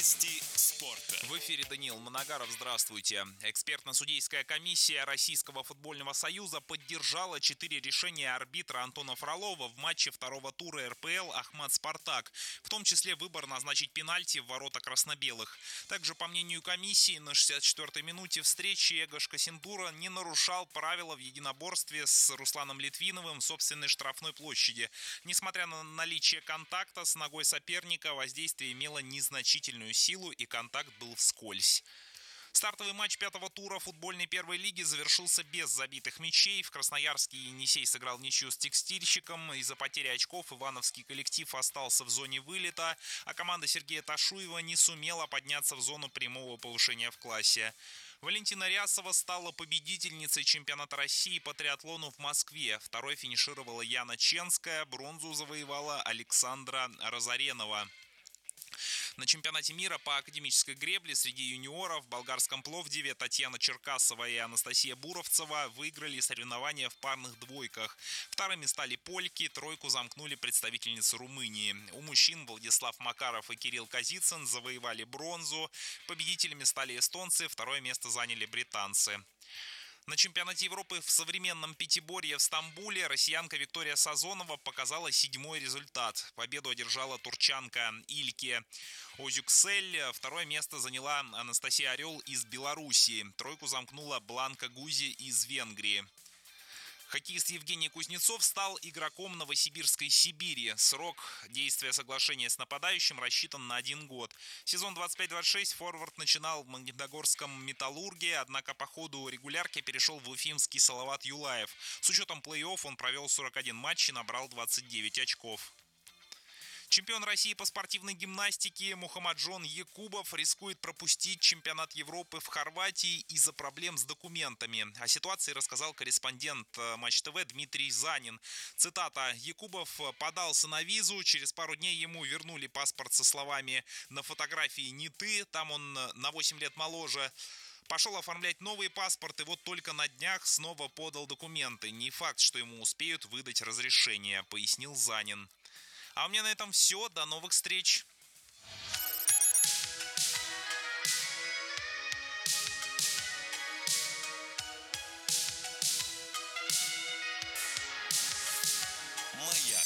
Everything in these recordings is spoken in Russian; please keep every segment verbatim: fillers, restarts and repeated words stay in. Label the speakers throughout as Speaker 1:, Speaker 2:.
Speaker 1: Новости спорта.
Speaker 2: В эфире Даниил Моногаров. Здравствуйте. Экспертно-судейская комиссия Российского футбольного союза поддержала четыре решения арбитра Антона Фролова в матче второго тура эр пэ эл «Ахмат-Спартак», в том числе выбор назначить пенальти в ворота красно-белых. Также, по мнению комиссии, на шестьдесят четвёртой минуте встречи Эгош Касендура не нарушал правила в единоборстве с Русланом Литвиновым в собственной штрафной площади. Несмотря на наличие контакта с ногой соперника, воздействие имело незначительную силу и контакт был вскользь. Стартовый матч пятого тура футбольной первой лиги завершился без забитых мячей. В Красноярске Енисей сыграл ничью с Текстильщиком. Из-за потери очков ивановский коллектив остался в зоне вылета, а команда Сергея Ташуева не сумела подняться в зону прямого повышения в классе. Валентина Рясова стала победительницей чемпионата России по триатлону в Москве. Второй финишировала Яна Ченская, бронзу завоевала Александра Разоренова. На чемпионате мира по академической гребле среди юниоров в болгарском Пловдиве Татьяна Черкасова и Анастасия Буровцева выиграли соревнования в парных двойках. Вторыми стали польки, тройку замкнули представительницы Румынии. У мужчин Владислав Макаров и Кирилл Казицын завоевали бронзу. Победителями стали эстонцы, второе место заняли британцы. На чемпионате Европы в современном пятиборье в Стамбуле россиянка Виктория Сазонова показала седьмой результат. Победу одержала турчанка Ильке Озюксель. Второе место заняла Анастасия Орел из Белоруссии. Тройку замкнула Бланка Гузи из Венгрии. Хоккеист Евгений Кузнецов стал игроком Новосибирской Сибири. Срок действия соглашения с нападающим рассчитан на один год. Сезон двадцать пять двадцать шесть форвард начинал в Магнитогорском «Металлурге», однако по ходу регулярки перешел в уфимский Салават Юлаев. С учетом плей-офф он провел сорок один матч и набрал двадцать девять очков. Чемпион России по спортивной гимнастике Мухаммаджон Якубов рискует пропустить чемпионат Европы в Хорватии из-за проблем с документами. О ситуации рассказал корреспондент Матч ТВ Дмитрий Занин. Цитата: «Якубов подался на визу, через пару дней ему вернули паспорт со словами «на фотографии не ты», там он на восемь лет моложе». Пошел оформлять новый паспорт и вот только на днях снова подал документы. Не факт, что ему успеют выдать разрешение», — пояснил Занин. А у меня на этом все. До новых встреч.
Speaker 1: Маяк.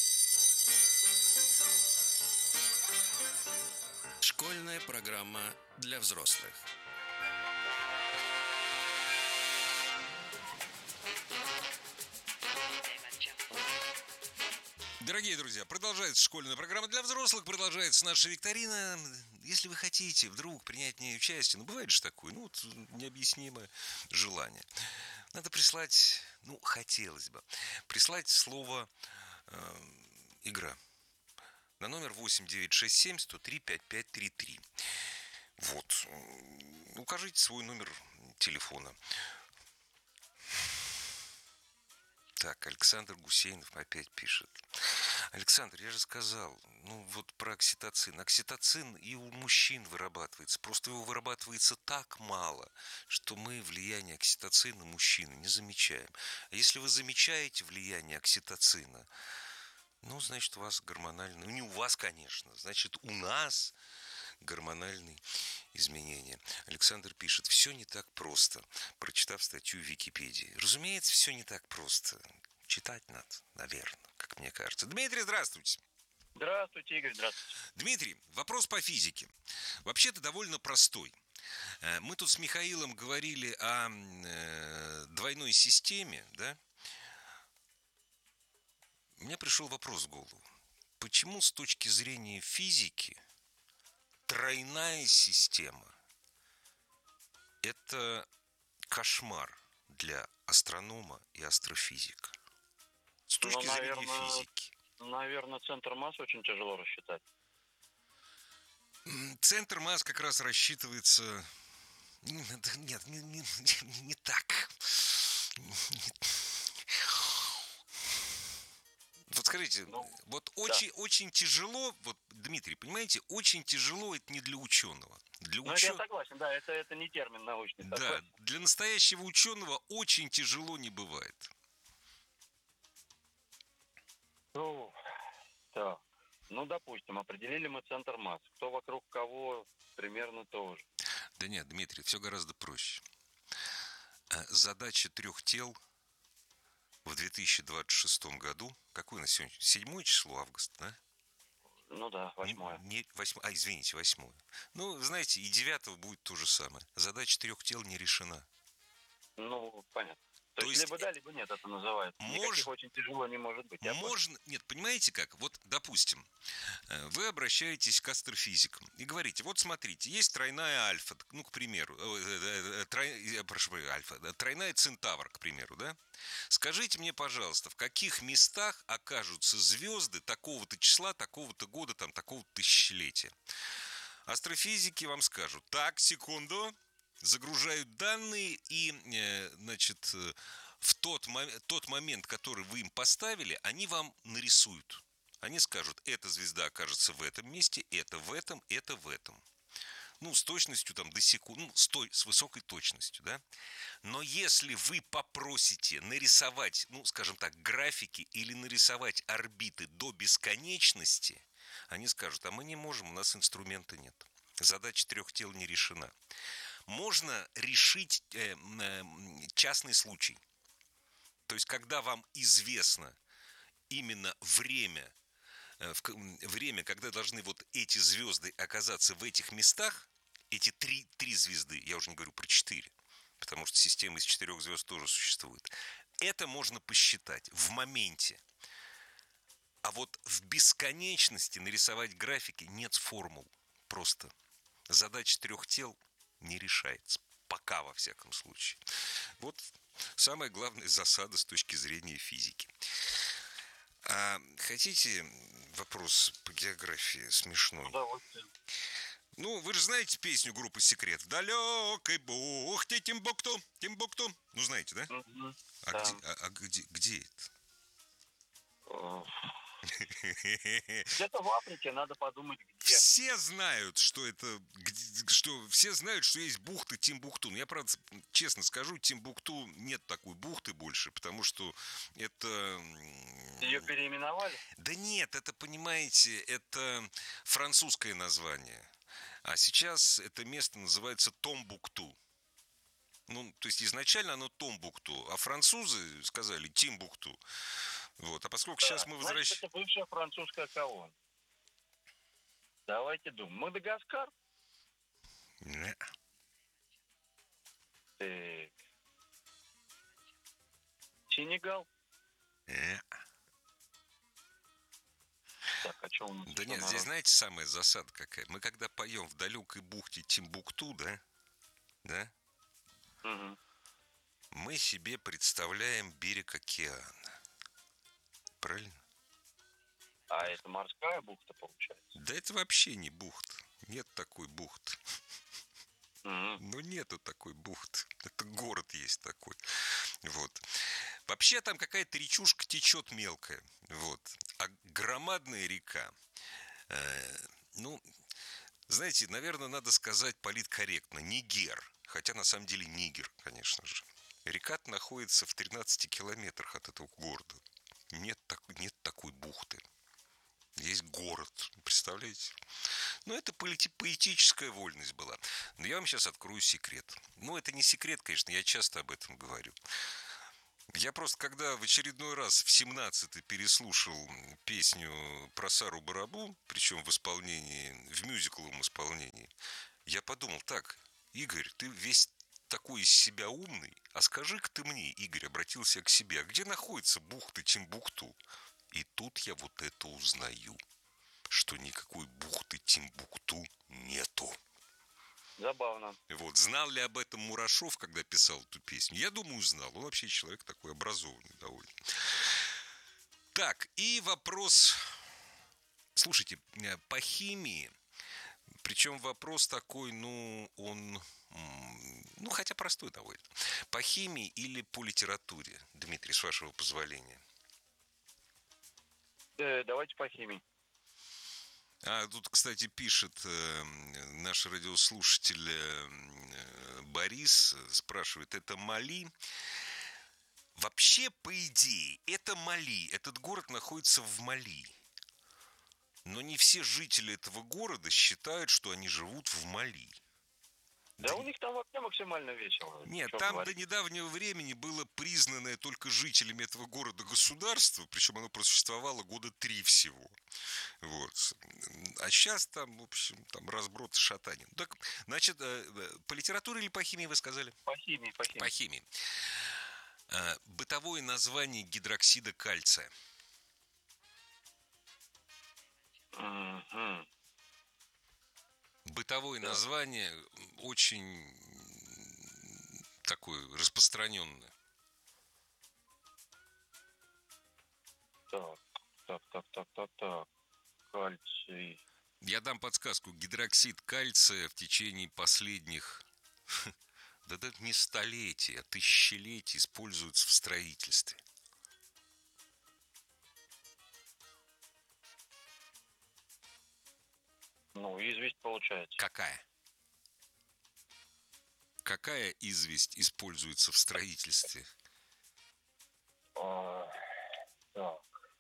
Speaker 1: Школьная программа для взрослых.
Speaker 3: Дорогие друзья, продолжается школьная программа для взрослых, продолжается наша викторина. Если вы хотите вдруг принять в ней участие, ну, бывает же такое, ну, вот необъяснимое желание. Надо прислать, ну, хотелось бы, прислать слово э, «игра» на номер восемь девятьсот шестьдесят семь сто три пятьдесят пять тридцать три. Вот. Укажите свой номер телефона. Так, Александр Гусейнов опять пишет. Александр, я же сказал, ну вот про окситоцин. Окситоцин и у мужчин вырабатывается. Просто его вырабатывается так мало, что мы влияние окситоцина мужчины не замечаем. А если вы замечаете влияние окситоцина, ну, значит, у вас гормональный... Ну, не у вас, конечно. Значит, у нас гормональные изменения. Александр пишет, все не так просто, прочитав статью в Википедии. Разумеется, все не так просто. Читать надо, наверное, как мне кажется. Дмитрий, здравствуйте.
Speaker 4: Здравствуйте, Игорь, здравствуйте.
Speaker 3: Дмитрий, вопрос по физике. Вообще-то довольно простой. Мы тут с Михаилом говорили о э, двойной системе, да? У меня пришел вопрос в голову. Почему с точки зрения физики тройная система – это кошмар для астронома и астрофизика? С точки
Speaker 4: ну,
Speaker 3: зрения
Speaker 4: наверное,
Speaker 3: физики.
Speaker 4: Наверное, центр массы очень тяжело рассчитать.
Speaker 3: Центр масс как раз рассчитывается... Нет, не, не, не, не так. Вот скажите, ну, вот да. очень, очень тяжело, вот, Дмитрий, понимаете, очень тяжело это не для ученого. Для
Speaker 4: ну,
Speaker 3: уч...
Speaker 4: я согласен, да, это, это не термин научный.
Speaker 3: Да,
Speaker 4: такой.
Speaker 3: Для настоящего ученого очень тяжело не бывает.
Speaker 4: Ну, так. Ну, допустим, определили мы центр масс. Кто вокруг кого, примерно тоже.
Speaker 3: Да нет, Дмитрий, все гораздо проще. А Задача трех тел в две тысячи двадцать шестом году, какое на сегодня? Седьмое число августа, да?
Speaker 4: Ну да, восьмое.
Speaker 3: Не, восьмое, а, извините, восьмое. Ну, знаете, и девятого будет то же самое. Задача трех тел не решена.
Speaker 4: Ну, понятно. То,
Speaker 3: То
Speaker 4: есть,
Speaker 3: есть
Speaker 4: либо да, либо нет, это называется.
Speaker 3: мож-
Speaker 4: Никаких очень тяжело не может быть. Я понял.
Speaker 3: Можно... Нет, понимаете как? Вот, допустим, э, вы обращаетесь к астрофизикам и говорите, вот смотрите, есть тройная альфа, ну, к примеру, э, э, э, трой- я прошу, альфа, да, тройная центавр, к примеру, да? Скажите мне, пожалуйста, в каких местах окажутся звезды такого-то числа, такого-то года, там, такого-то тысячелетия? Астрофизики вам скажут, так, секунду, загружают данные и, э, значит, э, в тот, мо- тот момент, который вы им поставили, они вам нарисуют. Они скажут, эта звезда окажется в этом месте, это в этом, это в этом. Ну, с точностью там до секунды, ну, с, той, с высокой точностью, да. Но если вы попросите нарисовать, ну, скажем так, графики или нарисовать орбиты до бесконечности, они скажут, а мы не можем, у нас инструмента нет. Задача трех тел не решена. Можно решить э, э, частный случай. То есть, когда вам известно именно время, э, в, время, когда должны вот эти звезды оказаться в этих местах, эти три, три звезды, я уже не говорю про четыре, потому что система из четырех звезд тоже существует. Это можно посчитать в моменте. А вот в бесконечности нарисовать графики нет формул. Просто задача трех тел не решается. Пока, во всяком случае. Вот самая главная засада с точки зрения физики. А хотите вопрос по географии смешной?
Speaker 4: Удовольствие.
Speaker 3: Ну, вы же знаете песню группы «Секрет»? В далекой бухте Тимбукту, Тимбукту. Ну, знаете, да?
Speaker 4: Мгм.
Speaker 3: А,
Speaker 4: Да.
Speaker 3: где, а, а где, где это?
Speaker 4: Э, Где-то в Африке, надо подумать, где.
Speaker 3: Все знают, что это, где- что все знают, что есть бухта Тимбукту. Но я, правда, честно скажу, Тимбукту нет такой бухты больше, потому что это... м,
Speaker 4: Ее переименовали?
Speaker 3: Да нет, это, понимаете, это французское название. А сейчас это место называется Томбукту. Ну, то есть изначально оно Томбукту, а французы сказали Тимбукту. Вот. А поскольку сейчас
Speaker 4: Так,
Speaker 3: мы
Speaker 4: значит,
Speaker 3: возвращаемся...
Speaker 4: это бывшая французская колония. Давайте думаем. Мадагаскар? Так. Сенегал? Так, а что у нас?
Speaker 3: Да
Speaker 4: еще
Speaker 3: нет,
Speaker 4: народ?
Speaker 3: здесь знаете самая засада какая? Мы когда поем в далекой бухте Тимбукту, да? Да?
Speaker 4: Мгм.
Speaker 3: Мы себе представляем берег океана. Правильно?
Speaker 4: А это морская бухта, получается?
Speaker 3: Да это вообще не бухта. Нет такой бухты.
Speaker 4: Мгм.
Speaker 3: Ну, нету такой бухты. Это город есть такой. Вот. Вообще там какая-то речушка течет мелкая. Вот. А громадная река, э, ну, знаете, наверное, надо сказать политкорректно. Нигер. Хотя на самом деле Нигер, конечно же. Река находится в тринадцати километрах от этого города. Нет, так, нет такой бухты. Есть город, представляете? Ну, это полити- поэтическая вольность была. Но я вам сейчас открою секрет. Ну, это не секрет, конечно, я часто об этом говорю. Я просто, когда в очередной раз в семнадцатый переслушал песню про Сару Барабу, причем в исполнении, в мюзикловом исполнении, я подумал, так, Игорь, ты весь такой из себя умный, а скажи-ка ты мне, Игорь, обратился я к себе, а где находится бухта Тимбукту? И тут я вот это узнаю, что никакой бухты Тимбукту нету.
Speaker 4: Забавно.
Speaker 3: Вот, знал ли об этом Мурашов, когда писал эту песню? Я думаю, знал. Он вообще человек такой образованный довольно. Так, и вопрос... Слушайте, э, по химии, причем вопрос такой, ну, он... м, Ну, хотя простой довольно. По химии или по литературе, Дмитрий, с вашего позволения?
Speaker 4: Э, давайте по химии.
Speaker 3: А тут, кстати, пишет э, наш радиослушатель э, Борис, спрашивает, это Мали? Вообще, по идее, это Мали. Этот город находится в Мали. Но не все жители этого города считают, что они живут в Мали.
Speaker 4: Да у них там вообще максимально весело.
Speaker 3: Нет,
Speaker 4: Чё
Speaker 3: там
Speaker 4: говорить.
Speaker 3: до недавнего времени было признанное только жителями этого города государство, причем оно просуществовало года три всего. Вот. А сейчас там, в общем, там разброд и шатание. Так, значит, по литературе или по химии вы сказали?
Speaker 4: По химии, по химии.
Speaker 3: По химии. Бытовое название гидроксида кальция.
Speaker 4: Мгм.
Speaker 3: Бытовое
Speaker 4: Да.
Speaker 3: название очень такое распространенное.
Speaker 4: Так, так, так, так, так, так. Кальций.
Speaker 3: Я дам подсказку. Гидроксид кальция в течение последних, да даже не столетий, а тысячелетий используется в строительстве.
Speaker 4: Ну, известь получается.
Speaker 3: Какая? Какая известь используется в строительстве?
Speaker 4: А, так.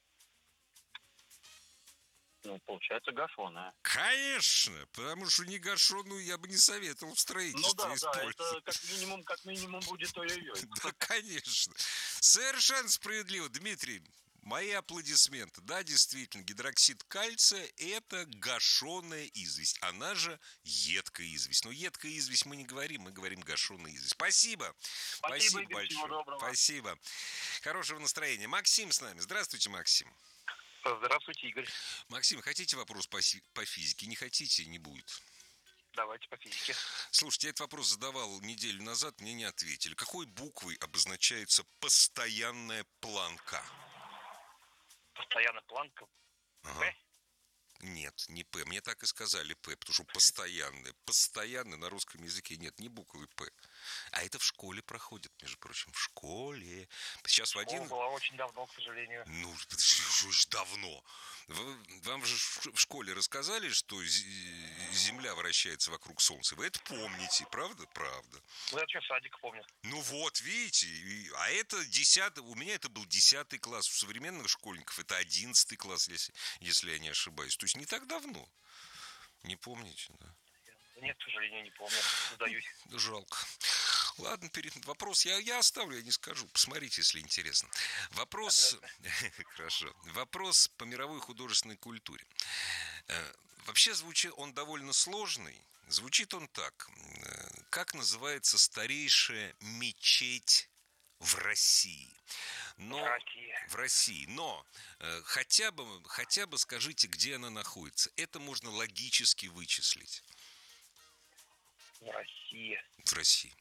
Speaker 4: Ну, получается гашеная.
Speaker 3: Конечно, потому что не гашеную я бы не советовал в
Speaker 4: Ну
Speaker 3: строительстве
Speaker 4: да, да,
Speaker 3: использовать.
Speaker 4: это как минимум, как минимум будет ой-ой-ой.
Speaker 3: Да, конечно. Совершенно справедливо, Дмитрий. Мои аплодисменты. Да, действительно, гидроксид кальция – это гашеная известь. Она же едкая известь. Но едкая известь мы не говорим, мы говорим гашеная известь. Спасибо.
Speaker 4: Спасибо, Игорь,
Speaker 3: большое.
Speaker 4: всего доброго.
Speaker 3: Спасибо. Хорошего настроения. Максим с нами. Здравствуйте, Максим.
Speaker 4: Здравствуйте, Игорь.
Speaker 3: Максим, хотите вопрос по, си- по физике? Не хотите, не будет.
Speaker 4: Давайте по физике.
Speaker 3: Слушайте, я этот вопрос задавал неделю назад, мне не ответили. Какой буквой обозначается постоянная планка?
Speaker 4: Постоянно планка.
Speaker 3: Ага.
Speaker 4: П?
Speaker 3: Нет, не П. Мне так и сказали П, потому что постоянная. Постоянная на русском языке нет ни буквы П. А это в школе проходит, между прочим, в школе. Сейчас в один...
Speaker 4: О, была очень давно, к сожалению.
Speaker 3: Ну, что ж давно. Вы- Вам же в школе рассказали, что зи- Земля вращается вокруг Солнца. Вы это помните, правда? Правда.
Speaker 4: Ну, я что, садик помню.
Speaker 3: Ну вот, видите, и- а это десятый, у меня это был десятый класс, у современных школьников это одиннадцатый класс, если, если я не ошибаюсь. То есть не так давно. Не помните, да?
Speaker 4: Нет, к сожалению, не помню. Сдаюсь.
Speaker 3: Жалко. Ладно, перед... вопрос я, я оставлю, я не скажу. Посмотрите, если интересно. Вопрос... Хорошо. Вопрос по мировой художественной культуре. Э, Вообще звучит он довольно сложный. Звучит он так. Э, Как называется старейшая мечеть в России? Но...
Speaker 4: Россия.
Speaker 3: В России. Но э, хотя бы, хотя бы скажите, где она находится. Это можно логически вычислить.
Speaker 4: В России.
Speaker 3: В России.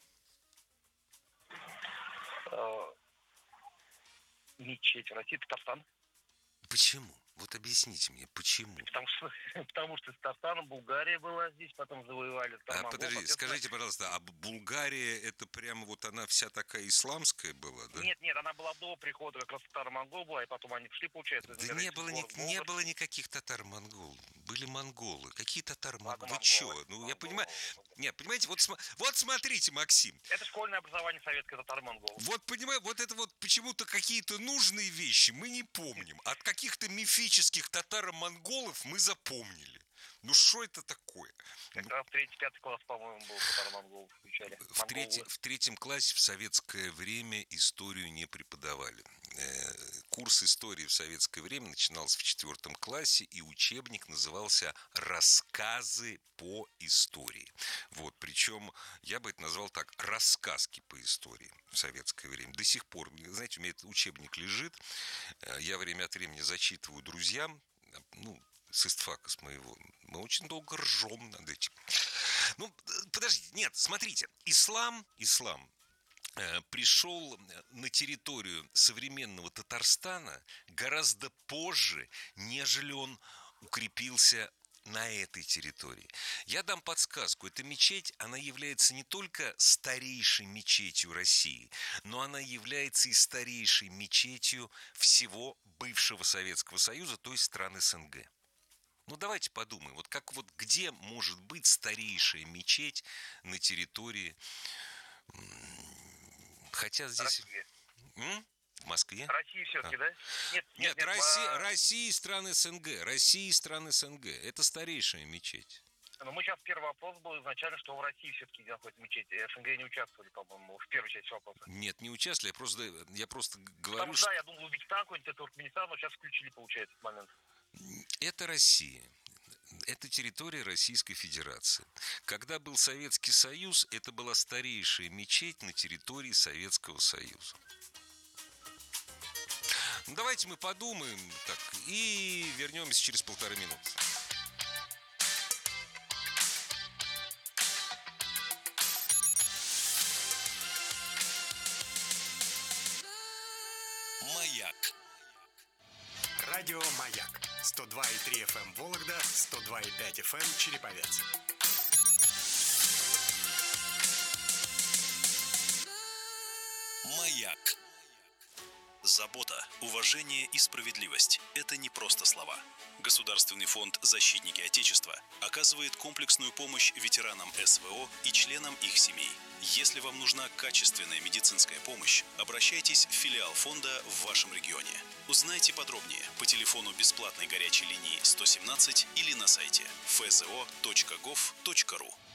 Speaker 4: Э, Мечеть в России. Татарстан.
Speaker 3: Почему? Вот объясните мне, почему?
Speaker 4: Потому что, потому что с Татарстаном Булгария была здесь, потом завоевали
Speaker 3: А,
Speaker 4: Тармагол.
Speaker 3: подожди,
Speaker 4: соответственно-
Speaker 3: скажите, пожалуйста, а Булгария это прямо вот она вся такая исламская была, да?
Speaker 4: Нет, нет, она была до прихода как раз татаро-монгол была, и потом они пришли, получается,
Speaker 3: Да
Speaker 4: из
Speaker 3: не было, ни-
Speaker 4: город
Speaker 3: не
Speaker 4: Волга.
Speaker 3: было никаких татар-монгол. Были монголы. Какие татар-монголы?
Speaker 4: Ладно,
Speaker 3: Вы чё?
Speaker 4: монголы,
Speaker 3: Ну, я
Speaker 4: монголы,
Speaker 3: понимаю...
Speaker 4: монголы.
Speaker 3: Нет, понимаете, вот, сма- вот смотрите, Максим.
Speaker 4: Это школьное образование советское татаро-монгол.
Speaker 3: Вот, понимаю, вот это вот почему-то какие-то нужные вещи мы не помним. От каких-то мифических татаро-монголов мы запомнили. Ну, что это такое?
Speaker 4: Как раз третий, пятый класс, по-моему, был татаро-монгол изучали.
Speaker 3: В, третье- в третьем классе в советское время историю не преподавали. Э, Курс истории в советское время начинался в четвертом классе, и учебник назывался «Рассказы по истории». Вот, причем я бы это назвал так: «Рассказки по истории» в советское время. До сих пор, знаете, у меня этот учебник лежит, э, я время от времени зачитываю друзьям, ну, с истфака с моего. Мы очень долго ржем над этим. Ну, подождите, нет, смотрите. Ислам, ислам э, пришел на территорию современного Татарстана гораздо позже, нежели он укрепился на этой территории. Я дам подсказку. Эта мечеть, она является не только старейшей мечетью России, но она является и старейшей мечетью всего бывшего Советского Союза, то есть стран СНГ. Ну, давайте подумаем, вот как вот где может быть старейшая мечеть на территории, м, хотя здесь...
Speaker 4: Россия.
Speaker 3: М? В Москве?
Speaker 5: России все-таки,
Speaker 3: А.
Speaker 5: да? Нет, нет,
Speaker 3: Нет,
Speaker 5: нет,
Speaker 3: Россия,
Speaker 5: а,
Speaker 3: Россия и страны СНГ. Россия и страны СНГ. Это старейшая мечеть.
Speaker 5: но мы сейчас первый вопрос был изначально, что в России все-таки находится мечеть. СНГ не участвовали, по-моему, в первой части вопроса.
Speaker 3: Нет, не участвовали. Я просто, я просто говорю,
Speaker 5: Потому что,
Speaker 3: что
Speaker 5: да, я думал, Узбекистан какой-нибудь, это Туркменистан, но сейчас включили, получается, этот момент.
Speaker 3: это Россия. Это территория Российской Федерации. Когда был Советский Союз, это была старейшая мечеть на территории Советского Союза. Ну, давайте мы подумаем так, и вернемся через полторы минуты.
Speaker 1: Маяк.
Speaker 6: Радио «Маяк». сто два и три эф эм Вологда, сто два и пять эф эм Череповец.
Speaker 1: Маяк. Забота, уважение и справедливость – это не просто слова. Государственный фонд «Защитники Отечества» оказывает комплексную помощь ветеранам эс вэ о и членам их семей. Если вам нужна качественная медицинская помощь, обращайтесь в филиал фонда в вашем регионе. Узнайте подробнее по телефону бесплатной горячей линии сто семнадцать или на сайте эф зэ о точка гов точка ру.